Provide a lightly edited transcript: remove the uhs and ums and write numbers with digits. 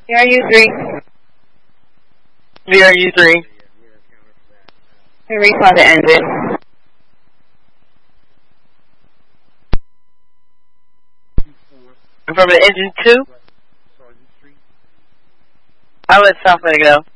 VRU3. VRU3. Restart the engine. And from the engine 2, I let Southland go.